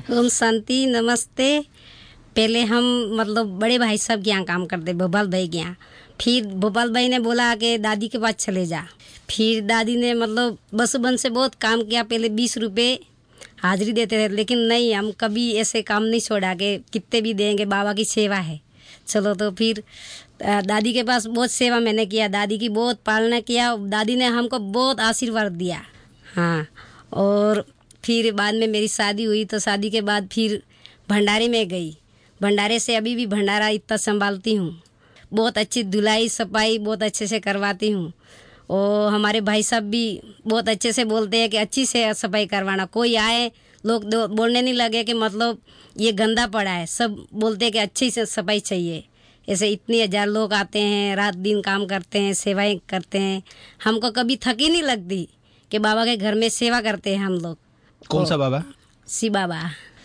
ओम शांति, नमस्ते। पहले हम मतलब बड़े भाई साहब के यहाँ काम करते, भोपाल भाई के यहाँ। फिर भोपाल भाई ने बोला कि दादी के पास चले जा। फिर दादी ने मतलब बसुबन से बहुत काम किया। पहले 20 रुपये हाजिरी देते थे, लेकिन नहीं, हम कभी ऐसे काम नहीं छोड़ा कि कितने भी देंगे, बाबा की सेवा है, चलो। तो फिर दादी के पास बहुत सेवा मैंने किया, दादी की बहुत पालना किया। दादी ने हमको बहुत आशीर्वाद दिया। हाँ, और फिर बाद में मेरी शादी हुई, तो शादी के बाद फिर भंडारे में गई। भंडारे से अभी भी भंडारा इतना संभालती हूँ। बहुत अच्छी धुलाई सफाई बहुत अच्छे से करवाती हूँ। और हमारे भाई साहब भी बहुत अच्छे से बोलते हैं कि अच्छी से सफाई करवाना। कोई आए लोग बोलने नहीं लगे कि मतलब ये गंदा पड़ा है, सब बोलते हैं कि अच्छी से सफाई चाहिए। ऐसे इतने 1000 लोग आते हैं, रात दिन काम करते हैं, सेवाएं करते हैं। हमको कभी थक ही नहीं लगती कि बाबा के घर में सेवा करते हैं हम लोग। कौन सा बाबा? शिव बाबा।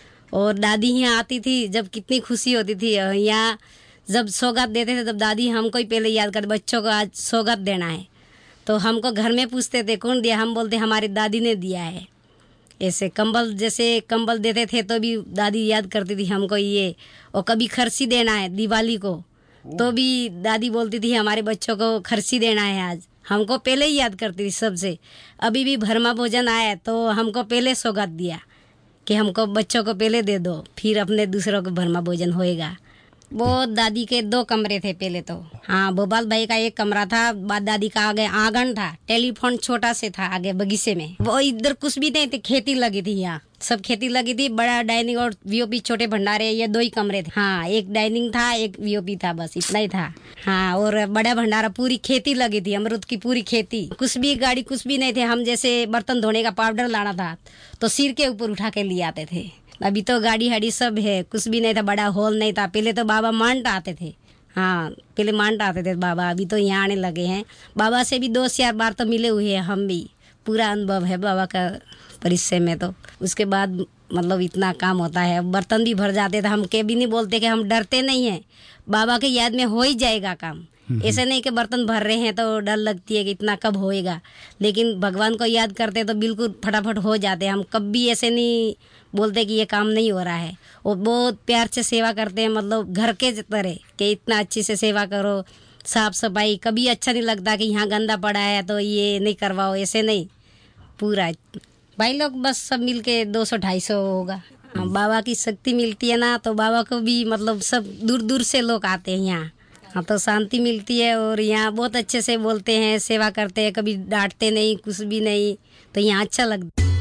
और दादी यहाँ आती थी जब कितनी खुशी होती थी। यहाँ जब सौगात देते थे तब दादी हमको ही पहले याद करते, बच्चों को आज सौगात देना है। तो हमको घर में पूछते थे कौन दिया, हम बोलते हमारी दादी ने दिया है। ऐसे कंबल, जैसे कंबल देते थे तो भी दादी याद करती थी हमको ये। और कभी खर्ची देना है दिवाली को, तो भी दादी बोलती थी हमारे बच्चों को खर्ची देना है आज। हमको पहले ही याद करती थी सबसे। अभी भी भरमा भोजन आया तो हमको पहले सौगात दिया कि हमको बच्चों को पहले दे दो, फिर अपने दूसरों को भरमा भोजन होएगा। वो दादी के 2 कमरे थे पहले तो। हाँ, भोपाल भाई का 1 कमरा था, बाद दादी का आगे आंगन था, टेलीफोन छोटा से था आगे बगीचे में। वो इधर कुछ भी नहीं थे, खेती लगी थी, यहाँ सब खेती लगी थी। बड़ा डाइनिंग और वीओपी छोटे भंडारे, ये 2 ही कमरे थे। हाँ, 1 डाइनिंग था, 1 वीओपी था, बस इतना ही था। हाँ, और बड़ा भंडारा, पूरी खेती लगी थी, अमरूद की पूरी खेती। कुछ भी गाड़ी कुछ भी नहीं थे। हम जैसे बर्तन धोने का पाउडर लाना था तो सिर के ऊपर उठा के ले आते थे। अभी तो गाड़ी हाड़ी सब है, कुछ भी नहीं था, बड़ा हॉल नहीं था। पहले तो बाबा मांड आते थे। हाँ, पहले मांड आते थे बाबा, अभी तो यहाँ आने लगे हैं। बाबा से भी 2-4 बार तो मिले हुए हैं हम भी, पूरा अनुभव है बाबा का परिचय में। तो उसके बाद मतलब इतना काम होता है, बर्तन भी भर जाते थे। हम के भी नहीं बोलते कि हम डरते नहीं हैं, बाबा के याद में हो ही जाएगा काम। ऐसे नहीं कि बर्तन भर रहे हैं तो डर लगती है कि इतना कब होएगा, लेकिन भगवान को याद करते तो बिल्कुल फटाफट हो जाते। हम कभी ऐसे नहीं बोलते कि ये काम नहीं हो रहा है। वो बहुत प्यार से सेवा करते हैं, मतलब घर के तरह कि इतना अच्छी से सेवा करो, साफ सफाई। कभी अच्छा नहीं लगता कि यहाँ गंदा पड़ा है तो ये नहीं करवाओ, ऐसे नहीं। पूरा भाई लोग बस सब मिलके 200-250 होगा। बाबा की शक्ति मिलती है ना, तो बाबा को भी मतलब सब दूर दूर से लोग आते हैं यहाँ। हाँ, तो शांति मिलती है। और यहाँ बहुत अच्छे से बोलते हैं, सेवा करते हैं, कभी डांटते नहीं, कुछ भी नहीं। तो यहाँ अच्छा लगता है।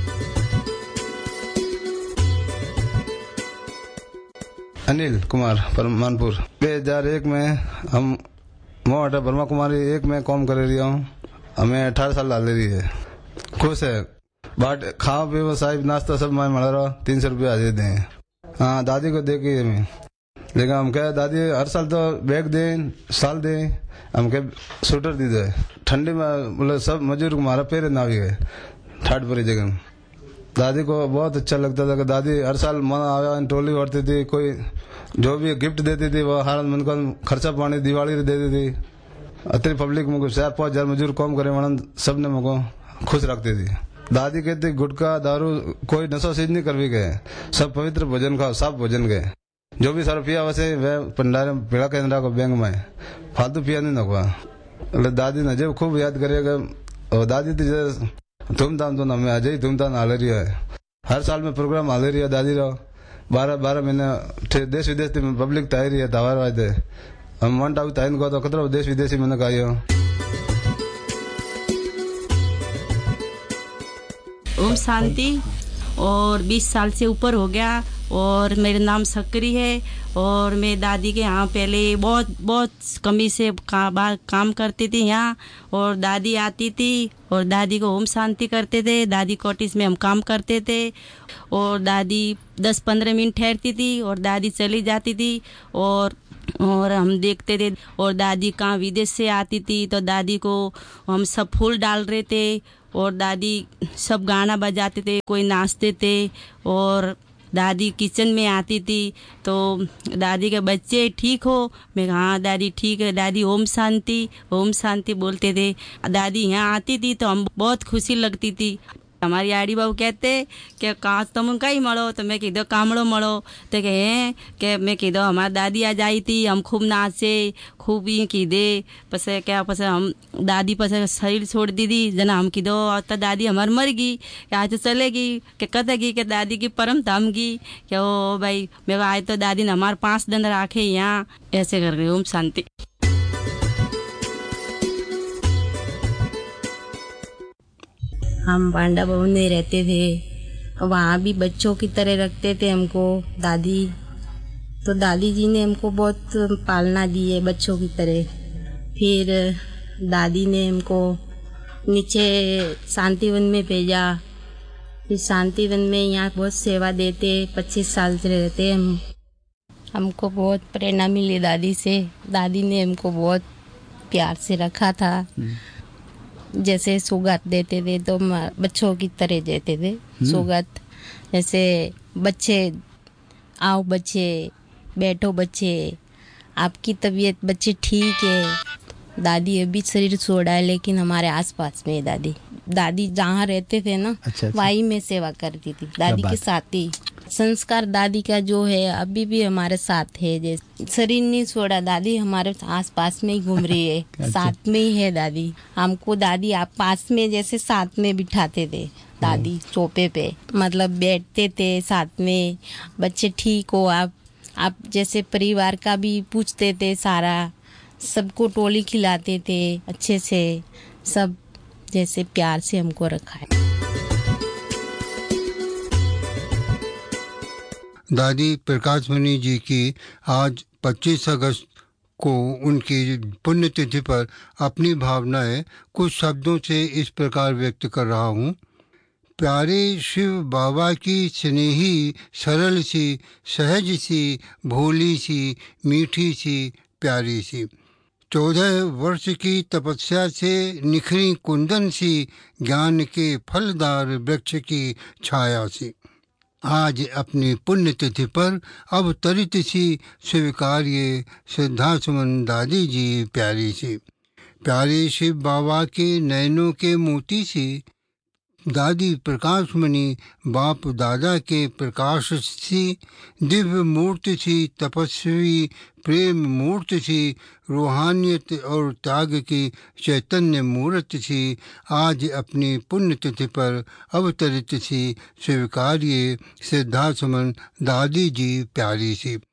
अनिल कुमार परमानपुर 2001 में हम मोहटा ब्रह्मा कुमारी 1 में काम कर रही हूँ। हमें 18 साल डाल रही है। खुश है, बाट खाओ पियो साहिब नाश्ता सब मैं मिल रहा, 300 रुपये आ जाते हैं। हाँ, दादी को दे के हमें, लेकिन हम कहे दादी हर साल तो बैग दें, साल दें, हम कहे स्वेटर दी दे। ठंडी में बोले सब मजदूर हमारा पैर ना भी गए ठाट परी जगह। दादी को बहुत अच्छा लगता था कि दादी हर साल मन आया टोली उड़ती थी, कोई जो भी गिफ्ट देती थी वो हर मन को खर्चा पानी दिवाली देती थी। अतरी पब्लिक मुझको 4-5 हजार मजदूर कम करे मन सब ने मुझको खुश रखती थी। दादी कहती गुटखा दारू कोई नशा चीज नहीं करवी गए, सब पवित्र भोजन खाओ, साफ भोजन गए। जो भी सारा पिया वैसे वह भंडारे पीड़ा केंद्र को बैंक में फालतू पिया नहीं नकवा। दादी ने जब खूब याद करेगा। और दादी तो धूमधाम तो हमें आज ही धूमधाम हाल रही है। हर साल में प्रोग्राम हाल रही है दादी रो। 12 महीने देश विदेश पब्लिक ताई रही है, तवार वादे हम वन टाउ ताइन को तो खतरा देश विदेशी मैंने कही हो। ओम शांति। और 20 साल से ऊपर हो गया। और मेरा नाम सक्री है। और मैं दादी के यहाँ पहले बहुत कमी से काम करती थी यहाँ। और दादी आती थी और दादी को ओम शांति करते थे। दादी कॉटेज में हम काम करते थे और दादी 10-15 मिनट ठहरती थी और दादी चली जाती थी। और हम देखते थे। और दादी कहाँ विदेश से आती थी तो दादी को हम सब फूल डाल रहे थे और दादी सब गाना बजाते थे, कोई नाचते थे। और दादी किचन में आती थी तो दादी के बच्चे ठीक हो, मैं हाँ दादी ठीक है। दादी ओम शांति बोलते थे। दादी यहाँ आती थी तो हम बहुत खुशी लगती थी। हमारी आड़ी बाबू कहते कि कहाँ तुम कहीं मरो, तो मैं कीधो कामड़ो मरो, तो कहे कि मैं कीधो हमारी दादी आज आई थी, हम खूब नाचे, खूब ही कीधे, पसे क्या पसे हम दादी पसे शरीर छोड़ दी थी जना, हम कीधो तो दादी हमार मर गई, कि आज तो चलेगी, कि कतेगी कि दादी की परम धाम की, कि ओ भाई मेरे को आज तो दादी ने हमारे 5 दिन राखे यहाँ, ऐसे कर रहे। ओम शांति। हम पांडा भवन में रहते थे, वहाँ भी बच्चों की तरह रखते थे हमको दादी। तो दादी जी ने हमको बहुत पालना दी है बच्चों की तरह। फिर दादी ने हमको नीचे शांतिवन में भेजा। फिर शांतिवन में यहाँ बहुत सेवा देते, 25 साल से रहते हम। हमको बहुत प्रेरणा मिली दादी से। दादी ने हमको बहुत प्यार से रखा था। जैसे सौगात देते थे तो बच्चों की तरह देते थे सौगात। जैसे बच्चे, आओ बच्चे, बैठो बच्चे, आपकी तबीयत बच्चे ठीक है। दादी अभी शरीर छोड़ा है लेकिन हमारे आसपास में है दादी। दादी जहाँ रहते थे ना, वहीं में सेवा करती थी दादी के साथ ही। संस्कार दादी का जो है अभी भी हमारे साथ है। जैसे शरीर नहीं छोड़ा, दादी हमारे आसपास में ही घूम रही है। साथ में ही है दादी। हमको दादी आप पास में जैसे साथ में बिठाते थे दादी सोफे पे, मतलब बैठते थे साथ में। बच्चे ठीक हो आप जैसे परिवार का भी पूछते थे सारा, सबको टोली खिलाते थे अच्छे से, सब जैसे प्यार से हमको रखा है। दादी प्रकाशमणि जी की आज 25 अगस्त को उनकी पुण्यतिथि पर अपनी भावनाएं कुछ शब्दों से इस प्रकार व्यक्त कर रहा हूँ। प्यारे शिव बाबा की स्नेही, सरल सी, सहज सी, भोली सी, मीठी सी, प्यारी सी, 14 वर्ष की तपस्या से निखरी कुंदन सी, ज्ञान के फलदार वृक्ष की छाया सी, आज अपनी पुण्यतिथि पर अवतरित सी, स्वीकार्य श्रद्धासुमन दादी जी प्यारी सी। प्यारे शिव बाबा के नयनों के मोती सी, दादी प्रकाशमणि बाप दादा के प्रकाश सी, दिव्य मूर्ति सी, तपस्वी प्रेम मूर्ति सी, रूहानियत और त्याग की चैतन्य मूर्ति सी, आज अपनी पुण्यतिथि पर अवतरित सी, स्वीकार्य श्रद्धासुमन दादी जी प्यारी सी।